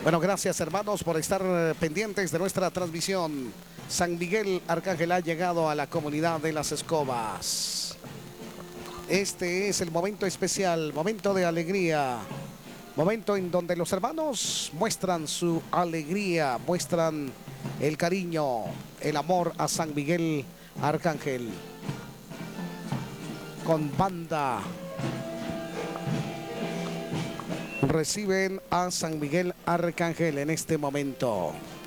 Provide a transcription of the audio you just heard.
Bueno, gracias hermanos por estar pendientes de nuestra transmisión. San Miguel Arcángel ha llegado a la comunidad de Las Escobas. Este es el momento especial, momento de alegría. Momento en donde los hermanos muestran su alegría, muestran el cariño, el amor a San Miguel Arcángel. Con banda reciben a San Miguel Arcángel en este momento.